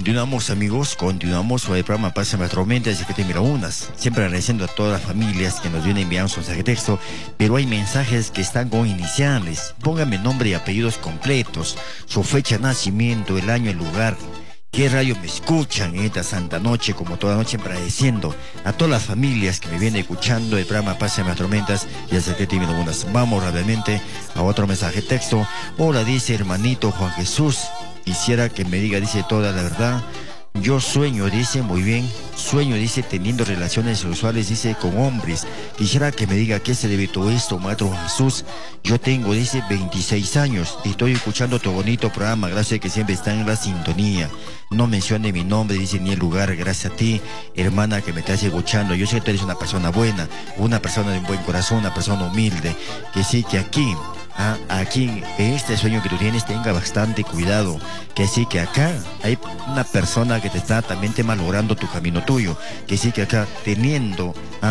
Continuamos, amigos, continuamos sobre el programa Pásame la Tormenta de Secretaría Miraunas. Siempre agradeciendo a todas las familias que nos vienen enviando su mensaje de texto, pero hay mensajes que están con iniciales. Póngame nombre y apellidos completos, su fecha de nacimiento, el año, el lugar. ¿Qué radio me escuchan en esta santa noche, como toda noche, agradeciendo a todas las familias que me vienen escuchando el programa Pásame las Tormentas y el Secretario Miraunas? Vamos rápidamente a otro mensaje de texto. Hola, dice hermanito Juan Jesús. Quisiera que me diga, dice, toda la verdad. Yo sueño, dice, muy bien. Sueño, dice, teniendo relaciones sexuales, dice, con hombres. Quisiera que me diga qué se debe todo esto, maestro Juan Jesús. Yo tengo, dice, 26 años. Y estoy escuchando tu bonito programa. Gracias que siempre está en la sintonía. No mencione mi nombre, dice, ni el lugar. Gracias a ti, hermana, que me estás escuchando. Yo sé que tú eres una persona buena, una persona de un buen corazón, una persona humilde. Que sí, que aquí, en este sueño que tú tienes, tenga bastante cuidado. Que sí, que acá hay una persona que te está también malogrando tu camino tuyo. Que sí, que acá teniendo